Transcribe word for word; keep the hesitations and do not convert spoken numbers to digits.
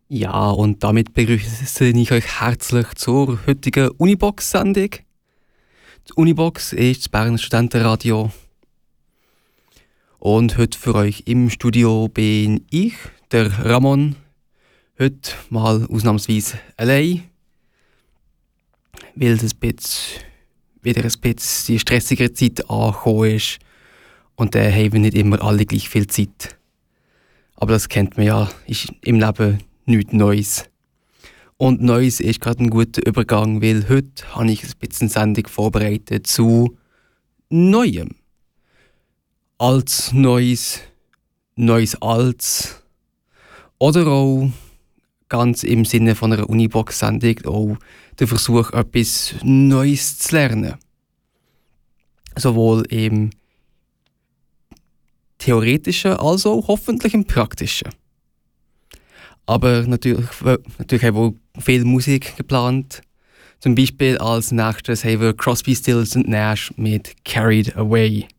Ja, und damit begrüße ich euch herzlich zur heutigen Unibox-Sendung. Die Unibox ist das Berner Studentenradio. Und heute für euch im Studio bin ich, der Ramon. Heute mal ausnahmsweise allein, weil es ein bisschen, wieder ein bisschen die stressigere Zeit angekommen ist. Und dann haben wir nicht immer alle gleich viel Zeit. Aber das kennt man ja, ist im Leben nichts Neues. Und Neues ist gerade ein guter Übergang, weil heute habe ich ein bisschen Sendung vorbereitet zu Neuem. Altes Neues, Neues Altes. Oder auch ganz im Sinne von einer Unibox-Sendung auch der Versuch, etwas Neues zu lernen. Sowohl im theoretischen als auch hoffentlich im praktischen. Aber natürlich, natürlich haben wir auch viel Musik geplant. Zum Beispiel als nächstes haben wir Crosby, Stills und Nash mit Carried Away.